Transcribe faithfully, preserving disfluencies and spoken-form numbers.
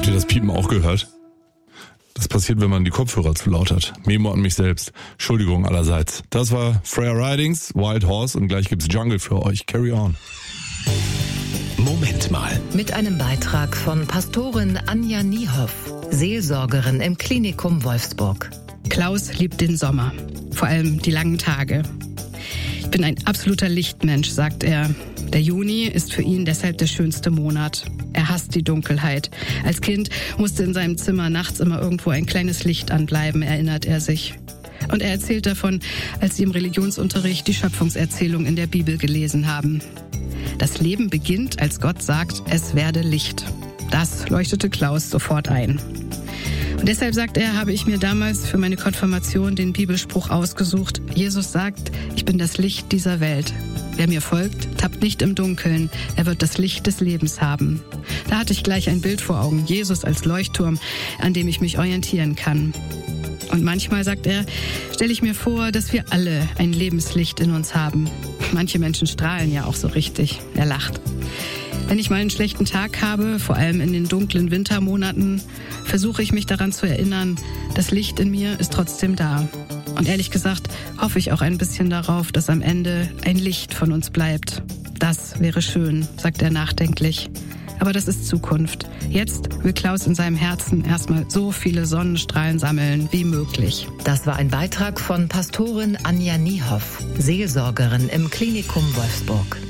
ihr das Piepen auch gehört? Das passiert, wenn man die Kopfhörer zu laut hat. Memo an mich selbst. Entschuldigung allerseits. Das war Freya Ridings, Wild Horse und gleich gibt's Jungle für euch. Carry on. Moment mal. Mit einem Beitrag von Pastorin Anja Niehoff, Seelsorgerin im Klinikum Wolfsburg. Klaus liebt den Sommer, vor allem die langen Tage. Ich bin ein absoluter Lichtmensch, sagt er. Der Juni ist für ihn deshalb der schönste Monat. Er hasst die Dunkelheit. Als Kind musste in seinem Zimmer nachts immer irgendwo ein kleines Licht anbleiben, erinnert er sich. Und er erzählt davon, als sie im Religionsunterricht die Schöpfungserzählung in der Bibel gelesen haben. Das Leben beginnt, als Gott sagt, es werde Licht. Das leuchtete Klaus sofort ein. Und deshalb, sagt er, habe ich mir damals für meine Konfirmation den Bibelspruch ausgesucht. Jesus sagt, ich bin das Licht dieser Welt. Wer mir folgt, tappt nicht im Dunkeln. Er wird das Licht des Lebens haben. Da hatte ich gleich ein Bild vor Augen. Jesus als Leuchtturm, an dem ich mich orientieren kann. Und manchmal, sagt er, stelle ich mir vor, dass wir alle ein Lebenslicht in uns haben. Manche Menschen strahlen ja auch so richtig. Er lacht. Wenn ich mal einen schlechten Tag habe, vor allem in den dunklen Wintermonaten, versuche ich mich daran zu erinnern, das Licht in mir ist trotzdem da. Und ehrlich gesagt hoffe ich auch ein bisschen darauf, dass am Ende ein Licht von uns bleibt. Das wäre schön, sagt er nachdenklich. Aber das ist Zukunft. Jetzt will Klaus in seinem Herzen erstmal so viele Sonnenstrahlen sammeln wie möglich. Das war ein Beitrag von Pastorin Anja Niehoff, Seelsorgerin im Klinikum Wolfsburg.